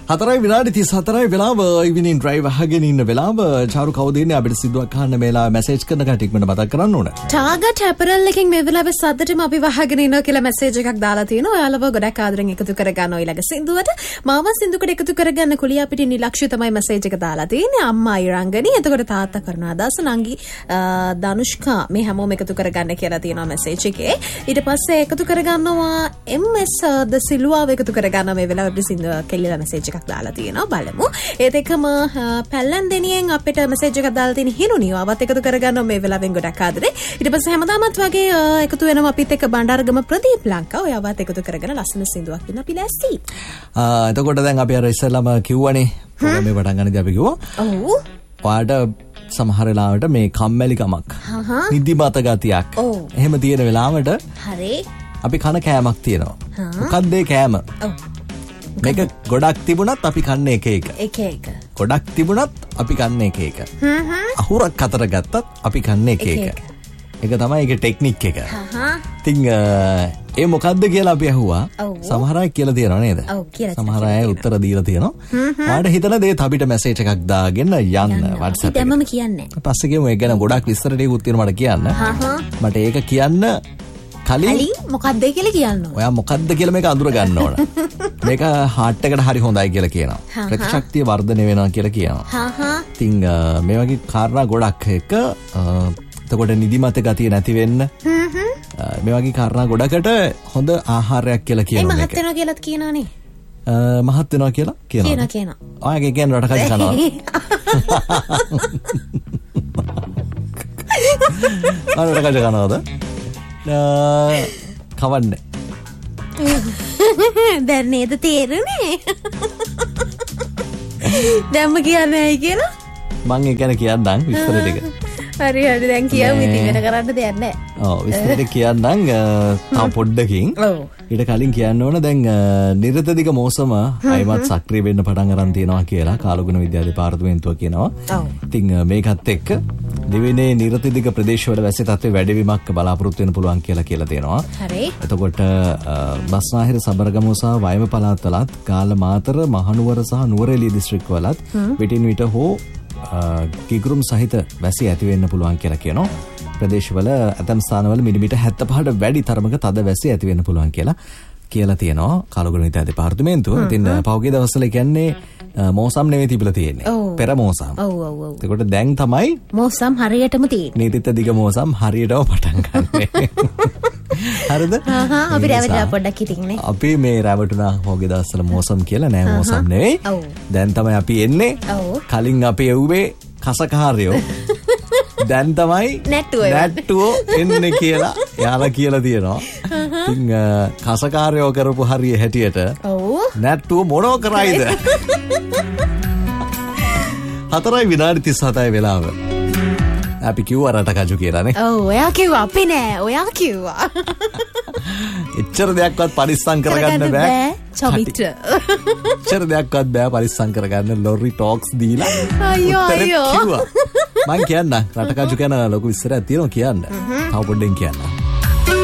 4 විනාඩි 34 වෙලාව ඉවිනින් ඩ්‍රයිව් අහගෙන ඉන්න වෙලාව චාරු කවුද ඉන්නේ අපිට සිද්ධාක් අහන්න මේලා මැසේජ් කරන කටික් මට මතක් කරන්න ඕන. ටාගට් ඇපරල් එකෙන් මේ වෙලාවේ සද්දටම අපි වහගෙන ඉන්නවා කියලා මැසේජ් එකක් දාලා තියෙනවා. ඔයාලව ගොඩක් ආදරෙන් එකතු කරගන්න ඊළඟ සින්දුවට මාව සින්දුකට එකතු කරගන්න කුලියා පිටින් නිලක්ෂය තමයි මැසේජ් එක දාලා තියෙන්නේ. අම්මා ඉරංගනි එතකොට තාත්තා කරන අදහස නංගි දනුෂ්කා මේ හැමෝම එකතු කරගන්න කියලා තියෙනවා මැසේජ් එකේ. ඊට පස්සේ එකතු කරගන්නවා MS ද සිල්වාව එකතු කරගන්න මේ වෙලාවේ සින්දුව කෙල්ලලා මැසේජ් එකක් දාලා තියෙනවා. බලමු. ඒත් එකම පැල්ලන් දෙනියෙන් අපිට මැසේජ් එකක් දාලා තියෙන හිරුනියවත් එකතු කරගන්න මේ වෙලාවෙන් ගොඩක් ආදරේ. ඊට පස්සේ හැමදාමත් වගේ එකතු වෙනවා අපිත් එක්ක බණ්ඩාරගම ප්‍රදීප් ලංකා. ඔයාවත් එකතු කරගෙන ලස්සන සින්දුවක් දෙන්න අපි ලෑස්ති. එතකොට දැන් අපි අර ඉස්සෙල්ලාම කිව්වනේ ප්‍රෝග්‍රෑම් එක පටන් ගන්නදී අපි කිව්වා. ඔව්. ඔයාට සමහර වෙලාවට මේ කම්මැලිකමක් නිදිමත ගතියක් එහෙම තියෙන වෙලාවට හරි අපි කන කෑමක් තියෙනවා. මොකක්ද ඒ කෑම? මේක ගොඩක් තිබුණත් අපි කන්නේ එක. ගොඩක් තිබුණත් අපි කන්නේ එක. අහුරක් අතර ගත්තත් අපි කන්නේ එක. ඒක තමයි ඒකේ ටෙක්නික් එක. ඉතින් ඒ මොකද්ද කියලා අපි අහුවා. සමහර අය කියලා තියෙනවා නේද? සමහර අය උත්තර දීලා තියෙනවා. ඔයාලට හිතන දේ අපිට මැසේජ් එකක් දාගෙන යන්න WhatsApp එකේ. මම කියන්නේ. පස්සේ කියමු ඒක ගැන ගොඩක් විස්තර ටිකකුත් තියෙනවා මට කියන්න. මට ඒක කියන්න කලින් මොකද්ද කියලා කියන්න ඕන. ඔයා මොකද්ද කියලා මේක අඳුර ගන්න ඕන. මේක හાર્ට් එකට හරි හොඳයි කියලා කියනවා. ප්‍රතිශක්තිය වර්ධනය වෙනවා කියලා කියනවා. ඉතින් මේ වගේ කාරණා ගොඩක් එක එතකොට නිදිමත ගතිය නැති වෙන්න මේ වගේ කාරණා ගොඩකට හොඳ ආහාරයක් කියලා කියනවා මේක. මහත් වෙනවා කියලාත් කියනවානේ. මහත් වෙනවා කියලා කියනවා. ඔයගේ කියන්නේ රටකජ කනවා. රටකජ කනවාද? කවන්නේ. දැන් නේද තේරුනේ? දැම්ම කියන්නේ ඇයි කියලා? මං ඒ ගැන කියන්නම් විස්තර ටික. හරි දැන් කියමු ඉතින් වෙන කරන්න දෙයක් නැහැ. ඔව් විස්තර ටික කියන්නම් තව පොඩ්ඩකින්. ඊට කලින් කියන්න ඕන දැන් නිරත දිග මෝසම අයමත් සක්‍රිය වෙන්න පටන් අරන් තියෙනවා කියලා කාලගුණ විද්‍යා දෙපාර්තමේන්තුව කියනවා. ඉතින් මේකත් එක්ක දෙවෙනි නිරත දිග ප්‍රදේශවල වැසි තත්ත්වයේ වැඩිවීමක් බලාපොරොත්තු වෙන්න පුළුවන් කියලා තියෙනවා. හරි. එතකොට බස්නාහිර සබරගමුව සහ වයඹ පළාත්වලත් ගාල්ල මාතර මහනුවර සහ නුවරඑළිය දිස්ත්‍රික්කවලත් විටින් විට හෝ කිගුරුම් සහිත වැසි ඇති වෙන්න පුළුවන් කියලා කියනවා. ප්‍රදේශවල ඇතැම් ස්ථානවල මිලිමීටර් 75ට වැඩි තරමක තද වැසි ඇති වෙන්න පුළුවන් කියලා තියෙනවා කාලගුණ විද්‍යා දෙපාර්තමේන්තුව. ඉතින් පහුගිය දවස්වල කියන්නේ මෝසම් නෙවෙයි තිබිලා තියෙන්නේ. පෙර මෝසම්. ඔව්. එතකොට දැන් තමයි මෝසම් හරියටම තියෙන්නේ. නීතිත දිග මෝසම් හරියටම පටන් ගන්නෙ. හරිද? අපි රැවටුණා පොඩ්ඩක් හිටින්නේ. අපි මේ රැවටුණා පහුගිය දවස්වල මෝසම් කියලා නෑ මෝසම් නෙවෙයි. දැන් තමයි අපි එන්නේ. කලින් අපි එව්වේ කසකාරයෝ. දැන් තමයි නැට්ටුවෝ එන්නේ කියලා යාලා කියලා තියෙනවා. ඉතින් කසකාරයෝ කරපු හරිය හැටියට නැට්ටුව මොනෝ කරයිද? 4 විනාඩි 37 වෙලාව. අපි කිව්වා රටකජු කියලානේ. ඔව් ඔයා කිව්වා අපි නෑ. ඔයා කිව්වා. එච්චර දෙයක්වත් පරිස්සම් කරගන්න බෑ. චොබිට. එච්චර දෙයක්වත් බෑ පරිස්සම් කරගන්න ලොරි ටොක්ස් දීලා. අයියෝ. මං කියන්න රටකජු ගැන ලොකු විස්තරයක් තියෙනවා කියන්න. තව පොඩ්ඩෙන් කියන්න.